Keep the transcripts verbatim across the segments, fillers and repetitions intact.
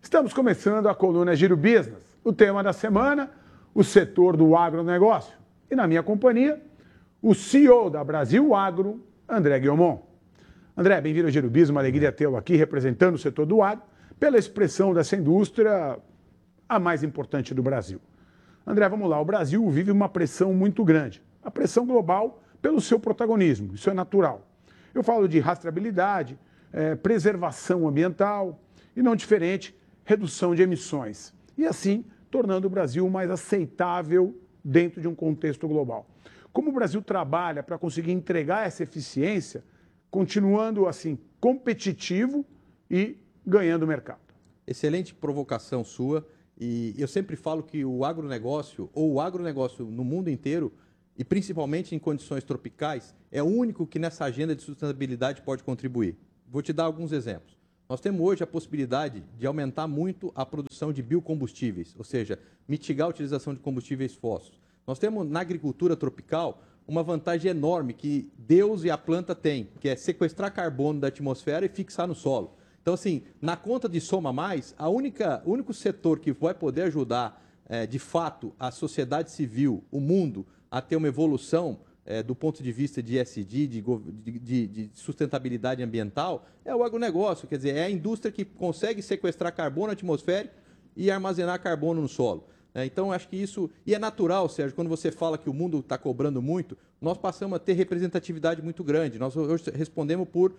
Estamos começando a coluna Giro Business. O tema da semana, o setor do agronegócio. E na minha companhia, o C E O da Brasil Agro, André Guilmon. André, bem-vindo ao Giro Business, uma alegria tê-lo aqui representando o setor do agro, pela expressão dessa indústria a mais importante do Brasil. André, vamos lá, o Brasil vive uma pressão muito grande, a pressão global pelo seu protagonismo, isso é natural. Eu falo de rastreabilidade, é, preservação ambiental e, não diferente, redução de emissões. E assim, tornando o Brasil mais aceitável dentro de um contexto global. Como o Brasil trabalha para conseguir entregar essa eficiência, continuando assim competitivo e ganhando mercado? Excelente provocação sua, e eu sempre falo que o agronegócio, ou o agronegócio no mundo inteiro, e principalmente em condições tropicais, é o único que nessa agenda de sustentabilidade pode contribuir. Vou te dar alguns exemplos. Nós temos hoje a possibilidade de aumentar muito a produção de biocombustíveis, ou seja, mitigar a utilização de combustíveis fósseis. Nós temos na agricultura tropical uma vantagem enorme que Deus e a planta têm, que é sequestrar carbono da atmosfera e fixar no solo. Então, assim, na conta de soma mais, a única, o único setor que vai poder ajudar, é, de fato, a sociedade civil, o mundo, a ter uma evolução é, do ponto de vista de E S G, de, de, de sustentabilidade ambiental, é o agronegócio. Quer dizer, é a indústria que consegue sequestrar carbono atmosférico e armazenar carbono no solo. É, então, acho que isso... E é natural, Sérgio, quando você fala que o mundo está cobrando muito, nós passamos a ter representatividade muito grande. Nós hoje respondemos por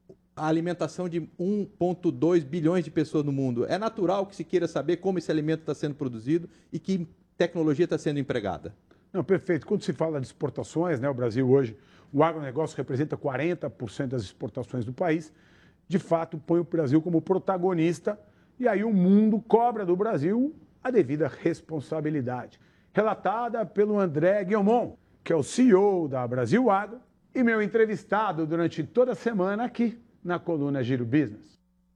a alimentação de um vírgula dois bilhões de pessoas no mundo. É natural que se queira saber como esse alimento está sendo produzido e que tecnologia está sendo empregada. Não, perfeito. Quando se fala de exportações, né, o Brasil hoje, o agronegócio representa quarenta por cento das exportações do país, de fato põe o Brasil como protagonista e aí o mundo cobra do Brasil a devida responsabilidade. Relatada pelo André Guilmon, que é o C E O da Brasil Agro e meu entrevistado durante toda a semana aqui na coluna Giro Business.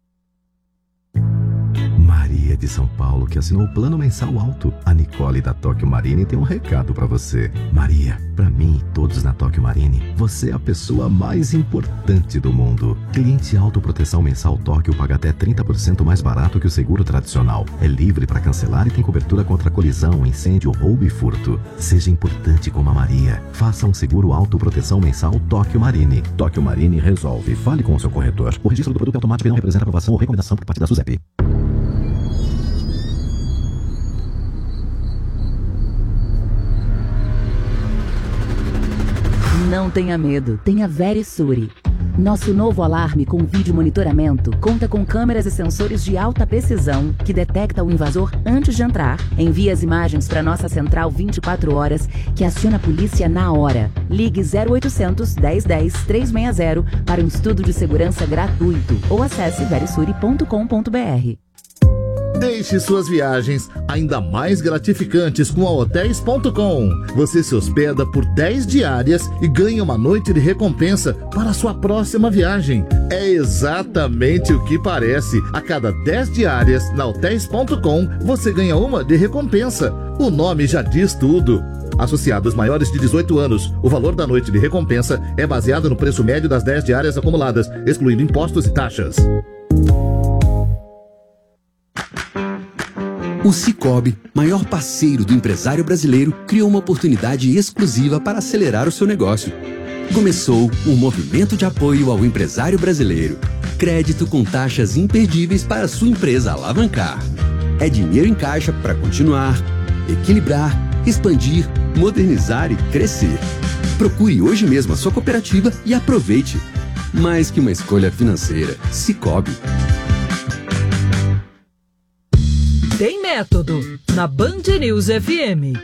Maria de São Paulo, que assinou o plano mensal alto. A Nicole da Tóquio Marine tem um recado pra você. Maria, pra mim e todos na Tóquio Marine, você é a pessoa mais importante do mundo. Cliente autoproteção mensal Tóquio paga até trinta por cento mais barato que o seguro tradicional. É livre para cancelar e tem cobertura contra colisão, incêndio, roubo e furto. Seja importante como a Maria. Faça um seguro autoproteção mensal Tóquio Marine. Tóquio Marine resolve. Fale com o seu corretor. O registro do produto automático não representa aprovação ou recomendação por parte da SUSEP. Não tenha medo, tenha Verisure. Nosso novo alarme com vídeo monitoramento conta com câmeras e sensores de alta precisão que detecta o invasor antes de entrar, envia as imagens para nossa central vinte e quatro horas, que aciona a polícia na hora. Ligue zero oitocentos, dez dez, trezentos e sessenta para um estudo de segurança gratuito ou acesse verisure ponto com ponto br. Deixe suas viagens ainda mais gratificantes com a hotéis ponto com. Você se hospeda por dez diárias e ganha uma noite de recompensa para a sua próxima viagem. É exatamente o que parece. A cada dez diárias na hotéis ponto com, você ganha uma de recompensa. O nome já diz tudo. Associados maiores de dezoito anos, o valor da noite de recompensa é baseado no preço médio das dez diárias acumuladas, excluindo impostos e taxas. O Sicoob, maior parceiro do empresário brasileiro, criou uma oportunidade exclusiva para acelerar o seu negócio. Começou um movimento de apoio ao empresário brasileiro. Crédito com taxas imperdíveis para sua empresa alavancar. É dinheiro em caixa para continuar, equilibrar, expandir, modernizar e crescer. Procure hoje mesmo a sua cooperativa e aproveite. Mais que uma escolha financeira, Sicoob. Tem método na Band News F M.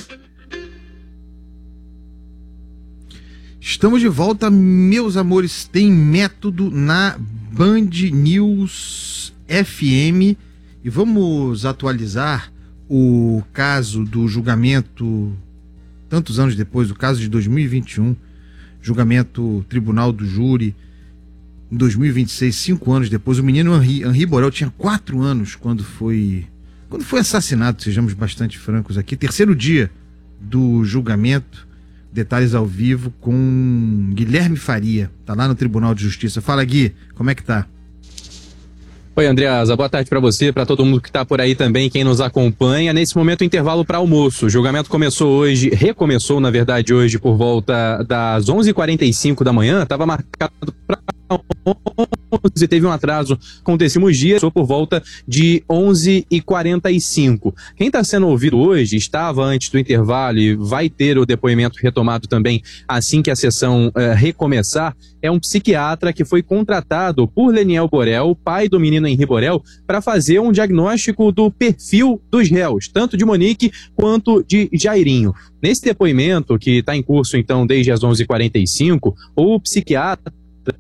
Estamos de volta, meus amores. Tem método na Band News F M e vamos atualizar o caso do julgamento, tantos anos depois, o caso de dois mil e vinte e um, julgamento Tribunal do Júri, em dois mil e vinte e seis, cinco anos depois. O menino Henri, Henri Borel tinha quatro anos quando foi... Quando foi assassinado, sejamos bastante francos aqui, terceiro dia do julgamento, detalhes ao vivo com Guilherme Faria, tá lá no Tribunal de Justiça. Fala, Gui, como é que tá? Oi, Andreasa, boa tarde para você, para todo mundo que está por aí também, quem nos acompanha. Nesse momento, intervalo para almoço. O julgamento começou hoje, recomeçou, na verdade, hoje por volta das onze e quarenta e cinco da manhã, estava marcado para onze, teve um atraso com décimos dias, por volta de onze e quarenta e cinco. Quem está sendo ouvido hoje estava antes do intervalo e vai ter o depoimento retomado também assim que a sessão eh, recomeçar. É um psiquiatra que foi contratado por Leniel Borel, pai do menino Henri Borel, para fazer um diagnóstico do perfil dos réus, tanto de Monique quanto de Jairinho. Nesse depoimento, que está em curso então desde as onze e quarenta e cinco, o psiquiatra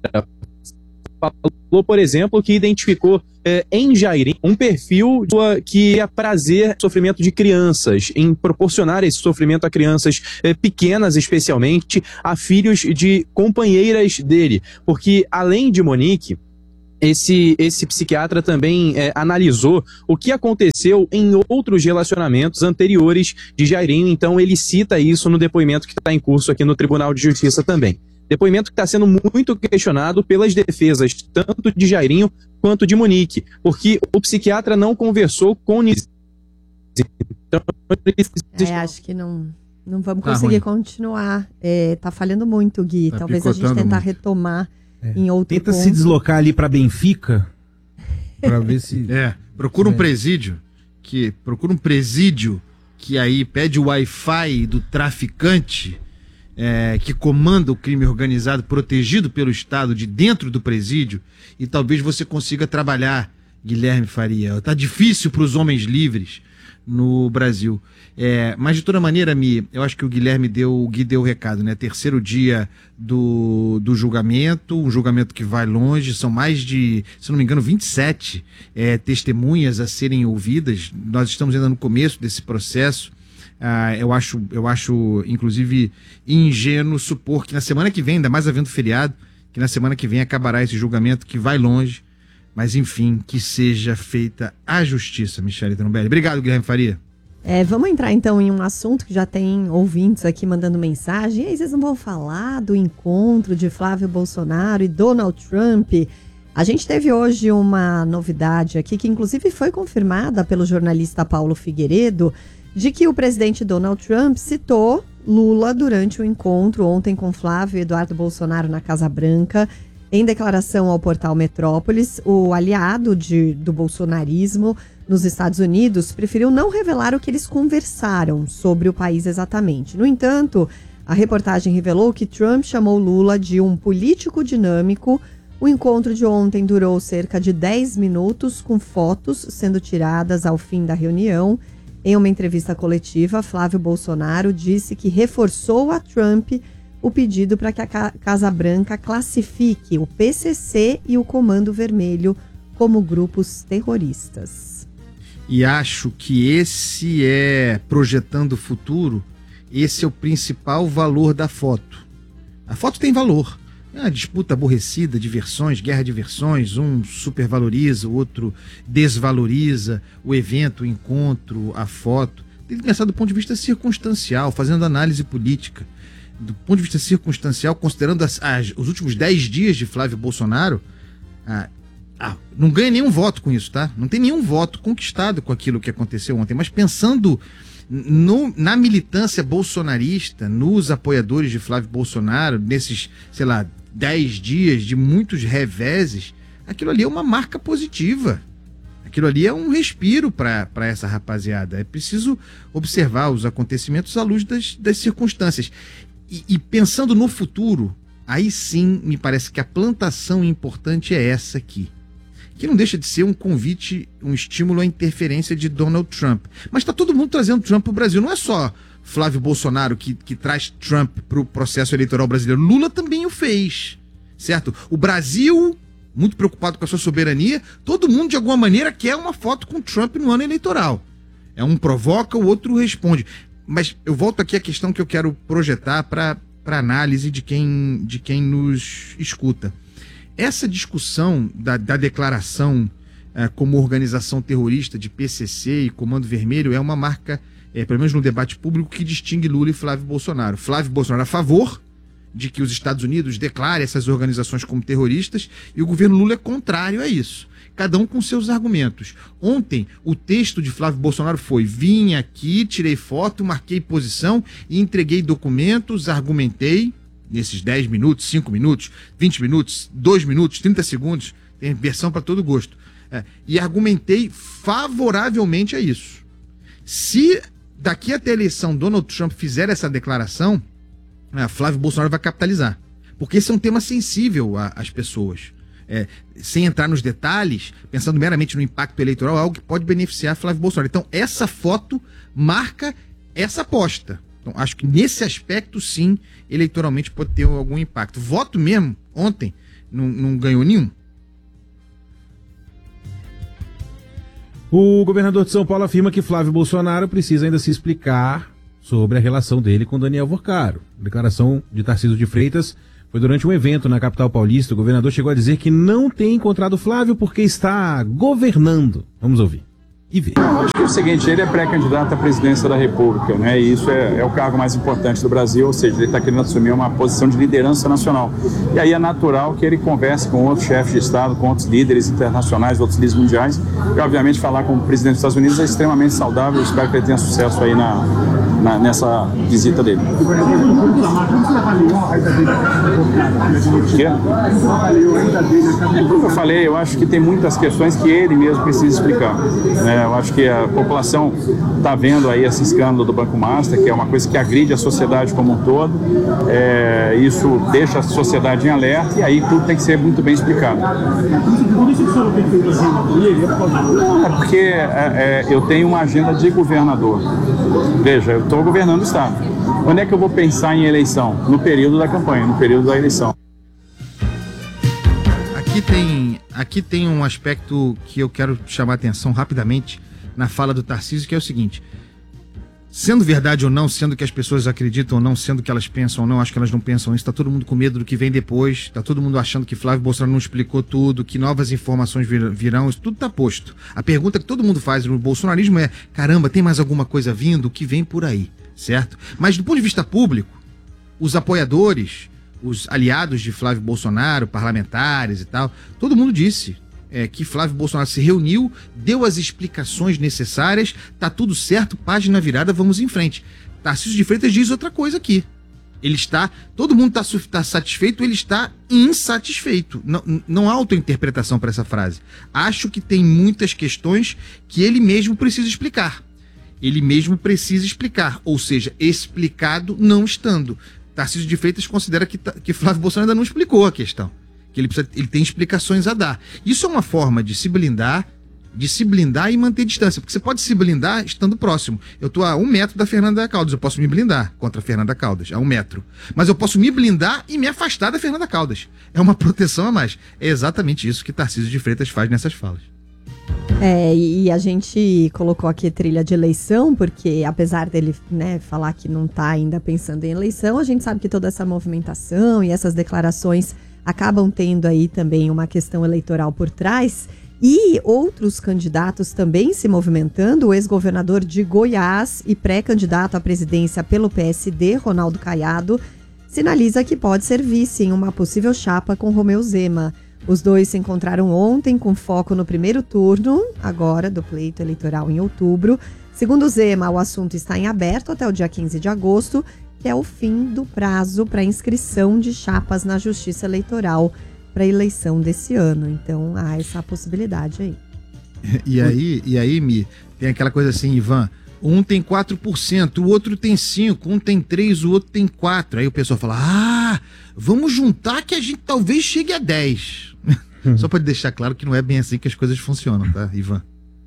falou, por exemplo, que identificou eh, em Jairinho um perfil que é prazer sofrimento de crianças, em proporcionar esse sofrimento a crianças eh, pequenas, especialmente a filhos de companheiras dele, porque além de Monique, Esse, esse psiquiatra também é, analisou o que aconteceu em outros relacionamentos anteriores de Jairinho, então ele cita isso no depoimento que está em curso aqui no Tribunal de Justiça também. Depoimento que está sendo muito questionado pelas defesas, tanto de Jairinho quanto de Monique, porque o psiquiatra não conversou com ninguém. Então, é, acho que não, não vamos Tá conseguir ruim. continuar. É, tá falhando muito, Gui. Tá Talvez a gente picotando tentar muito. retomar É. em outro Tenta ponto. se deslocar ali pra Benfica pra ver se... É, procura um presídio, que procura um presídio que aí pede o Wi-Fi do traficante é, que comanda o crime organizado, protegido pelo Estado de dentro do presídio, e talvez você consiga trabalhar, Guilherme Faria. Tá difícil para os homens livres no Brasil. É, mas de toda maneira, Mi, eu acho que o Guilherme deu, o Gui deu o recado, né? Terceiro dia do, do julgamento, um julgamento que vai longe, são mais de, se não me engano, vinte e sete é, testemunhas a serem ouvidas. Nós estamos ainda no começo desse processo. Ah, eu acho, eu acho, inclusive, ingênuo supor que na semana que vem, ainda mais havendo feriado, que na semana que vem acabará esse julgamento que vai longe. Mas, enfim, que seja feita a justiça, Michele Trombelli. Obrigado, Guilherme Faria. É, vamos entrar então em um assunto que já tem ouvintes aqui mandando mensagem. E aí vocês não vão falar do encontro de Flávio Bolsonaro e Donald Trump? A gente teve hoje uma novidade aqui, que inclusive foi confirmada pelo jornalista Paulo Figueiredo, de que o presidente Donald Trump citou Lula durante o encontro ontem com Flávio e Eduardo Bolsonaro na Casa Branca. Em declaração ao portal Metrópolis, o aliado de, do bolsonarismo nos Estados Unidos preferiu não revelar o que eles conversaram sobre o país exatamente. No entanto, a reportagem revelou que Trump chamou Lula de um político dinâmico. O encontro de ontem durou cerca de dez minutos, com fotos sendo tiradas ao fim da reunião. Em uma entrevista coletiva, Flávio Bolsonaro disse que reforçou a Trump o pedido para que a Casa Branca classifique o P C C e o Comando Vermelho como grupos terroristas. E acho que esse é, projetando o futuro, esse é o principal valor da foto. A foto tem valor. É uma disputa aborrecida de versões, guerra de versões, um supervaloriza, o outro desvaloriza o evento, o encontro, a foto. Tem que pensar do ponto de vista circunstancial, fazendo análise política. Do ponto de vista circunstancial, considerando as, as, os últimos dez dias de Flávio Bolsonaro, ah, ah, não ganha nenhum voto com isso, tá? Não tem nenhum voto conquistado com aquilo que aconteceu ontem, mas pensando no, na militância bolsonarista, nos apoiadores de Flávio Bolsonaro, nesses, sei lá, dez dias de muitos reveses, aquilo ali é uma marca positiva. Aquilo ali é um respiro para essa rapaziada. É preciso observar os acontecimentos à luz das, das circunstâncias. E, e pensando no futuro, aí sim me parece que a plantação importante é essa aqui. Que não deixa de ser um convite, um estímulo à interferência de Donald Trump. Mas está todo mundo trazendo Trump para o Brasil. Não é só Flávio Bolsonaro que, que traz Trump para o processo eleitoral brasileiro. Lula também o fez, certo? O Brasil, muito preocupado com a sua soberania, todo mundo de alguma maneira quer uma foto com Trump no ano eleitoral. É um provoca, o outro responde. Mas eu volto aqui à questão que eu quero projetar para a análise de quem, de quem nos escuta. Essa discussão da, da declaração é, como organização terrorista de P C C e Comando Vermelho é uma marca, é, pelo menos no debate público, que distingue Lula e Flávio Bolsonaro. Flávio Bolsonaro a favor de que os Estados Unidos declarem essas organizações como terroristas, e o governo Lula é contrário a isso. Cada um com seus argumentos. Ontem, o texto de Flávio Bolsonaro foi: vim aqui, tirei foto, marquei posição e entreguei documentos, argumentei, nesses dez minutos, cinco minutos, vinte minutos, dois minutos, trinta segundos, tem versão para todo gosto, é, e argumentei favoravelmente a isso. Se daqui até a eleição Donald Trump fizer essa declaração, é, Flávio Bolsonaro vai capitalizar. Porque esse é um tema sensível às pessoas. É, sem entrar nos detalhes, pensando meramente no impacto eleitoral, é algo que pode beneficiar Flávio Bolsonaro. Então, essa foto marca essa aposta. Então, acho que nesse aspecto, sim, eleitoralmente pode ter algum impacto. Voto mesmo, ontem, não, não ganhou nenhum. O governador de São Paulo afirma que Flávio Bolsonaro precisa ainda se explicar sobre a relação dele com Daniel Worcaro. A declaração de Tarcísio de Freitas foi durante um evento na capital paulista. O governador chegou a dizer que não tem encontrado Flávio porque está governando. Vamos ouvir e ver. Acho que é o seguinte, ele é pré-candidato à presidência da República, né? E isso é, é o cargo mais importante do Brasil, ou seja, ele está querendo assumir uma posição de liderança nacional. E aí é natural que ele converse com outros chefes de Estado, com outros líderes internacionais, outros líderes mundiais. E, obviamente, falar com o presidente dos Estados Unidos é extremamente saudável. Eu espero que ele tenha sucesso aí na, na, nessa visita dele. Como eu falei, eu acho que tem muitas questões que ele mesmo precisa explicar, né? Eu acho que a população está vendo aí esse escândalo do Banco Master, que é uma coisa que agride a sociedade como um todo. É, isso deixa a sociedade em alerta e aí tudo tem que ser muito bem explicado. É porque é, é, eu tenho uma agenda de governador. Veja, eu estou governando o Estado. Quando é que eu vou pensar em eleição? No período da campanha, no período da eleição. Aqui tem, aqui tem um aspecto que eu quero chamar a atenção rapidamente na fala do Tarcísio, que é o seguinte: sendo verdade ou não, sendo que as pessoas acreditam ou não, sendo que elas pensam ou não, acho que elas não pensam isso, tá todo mundo com medo do que vem depois, tá todo mundo achando que Flávio Bolsonaro não explicou tudo, que novas informações vir, virão, isso tudo tá posto. A pergunta que todo mundo faz no bolsonarismo é: caramba, tem mais alguma coisa vindo? O que vem por aí, certo? Mas do ponto de vista público, os apoiadores, os aliados de Flávio Bolsonaro, parlamentares e tal, todo mundo disse é, que Flávio Bolsonaro se reuniu, deu as explicações necessárias, tá tudo certo, página virada, vamos em frente. Tarcísio de Freitas diz outra coisa aqui. Ele está, todo mundo está tá satisfeito, ele está insatisfeito. Não, não há autointerpretação para essa frase. Acho que tem muitas questões que ele mesmo precisa explicar. Ele mesmo precisa explicar, ou seja, explicado não estando. Tarcísio de Freitas considera que, que Flávio Bolsonaro ainda não explicou a questão, que ele, precisa, ele tem explicações a dar. Isso é uma forma de se blindar, de se blindar e manter distância, porque você pode se blindar estando próximo. Eu estou a um metro da Fernanda Caldas, eu posso me blindar contra a Fernanda Caldas, a um metro. Mas eu posso me blindar e me afastar da Fernanda Caldas. É uma proteção a mais. É exatamente isso que Tarcísio de Freitas faz nessas falas. É, e a gente colocou aqui trilha de eleição, porque apesar dele, né, falar que não está ainda pensando em eleição, a gente sabe que toda essa movimentação e essas declarações acabam tendo aí também uma questão eleitoral por trás. E outros candidatos também se movimentando. O ex-governador de Goiás e pré-candidato à presidência pelo P S D, Ronaldo Caiado, sinaliza que pode ser vice em uma possível chapa com Romeu Zema. Os dois se encontraram ontem com foco no primeiro turno, agora do pleito eleitoral em outubro. Segundo Zema, o assunto está em aberto até o dia quinze de agosto, que é o fim do prazo para inscrição de chapas na Justiça Eleitoral para a eleição desse ano. Então, há essa possibilidade aí. E aí, e aí, Mi, tem aquela coisa assim, Ivan, um tem quatro por cento, o outro tem cinco por cento, um tem três por cento, o outro tem quatro por cento. Aí o pessoal fala, ah, vamos juntar que a gente talvez chegue a dez por cento. Só para deixar claro que não é bem assim que as coisas funcionam, tá, Ivan?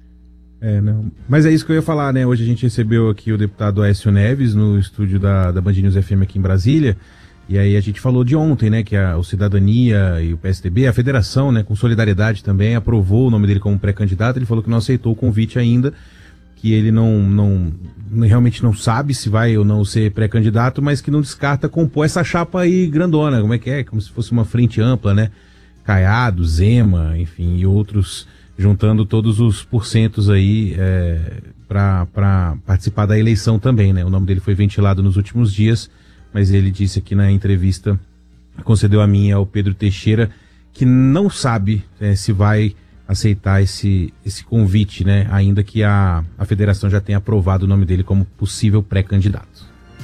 É, não. Mas é isso que eu ia falar, né? Hoje a gente recebeu aqui o deputado Aécio Neves no estúdio da, da Band News F M aqui em Brasília. E aí a gente falou de ontem, né? Que a, o Cidadania e o P S D B, a federação, né? Com solidariedade também, aprovou o nome dele como pré-candidato. Ele falou que não aceitou o convite ainda, que ele não, não realmente não sabe se vai ou não ser pré-candidato, mas que não descarta compor essa chapa aí grandona. Como é que é? Como se fosse uma frente ampla, né? Caiado, Zema, enfim, e outros, juntando todos os porcentos aí é, para participar da eleição também, né? O nome dele foi ventilado nos últimos dias, mas ele disse aqui na entrevista, concedeu a mim ao Pedro Teixeira, que não sabe é, se vai aceitar esse, esse convite, né? Ainda que a, a federação já tenha aprovado o nome dele como possível pré-candidato.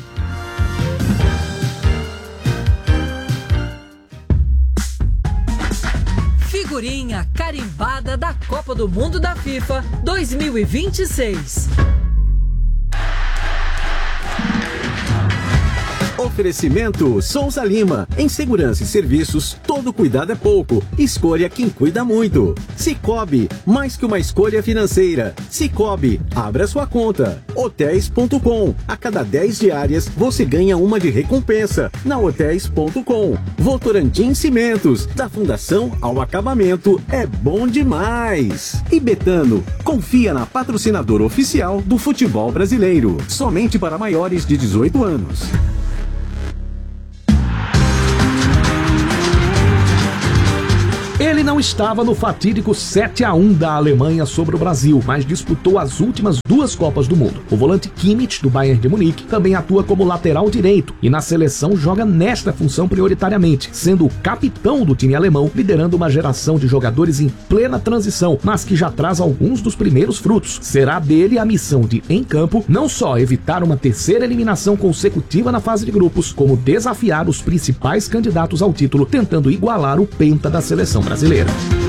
Figurinha carimbada da Copa do Mundo da FIFA dois mil e vinte e seis. Oferecimento Souza Lima. Em segurança e serviços, todo cuidado é pouco. Escolha quem cuida muito. Cicobi, mais que uma escolha financeira. Cicobi, abra sua conta. Hotéis ponto com. A cada dez diárias, você ganha uma de recompensa. Na Hotéis ponto com. Votorantim Cimentos. Da fundação ao acabamento, é bom demais. E Betano, confia na patrocinadora oficial do futebol brasileiro. Somente para maiores de dezoito anos. Ele não estava no fatídico sete a um da Alemanha sobre o Brasil, mas disputou as últimas duas Copas do Mundo. O volante Kimmich, do Bayern de Munique, também atua como lateral direito e na seleção joga nesta função prioritariamente, sendo o capitão do time alemão, liderando uma geração de jogadores em plena transição, mas que já traz alguns dos primeiros frutos. Será dele a missão de, em campo, não só evitar uma terceira eliminação consecutiva na fase de grupos, como desafiar os principais candidatos ao título, tentando igualar o penta da seleção brasileira.